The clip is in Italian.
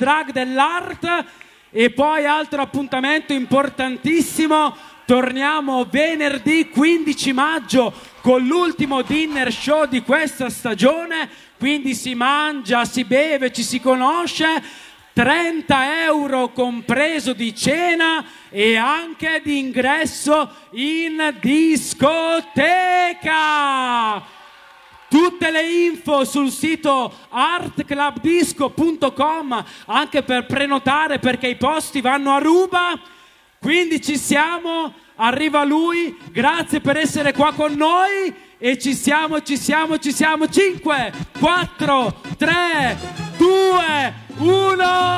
drag dell'art. E poi altro appuntamento importantissimo, torniamo venerdì 15 maggio con l'ultimo dinner show di questa stagione, quindi si mangia, si beve, ci si conosce, 30 euro compreso di cena e anche di ingresso in discoteca. Tutte le info sul sito artclubdisco.com anche per prenotare, perché i posti vanno a ruba. Quindi ci siamo, arriva lui, grazie per essere qua con noi e ci siamo. 5, 4, 3, 2, 1.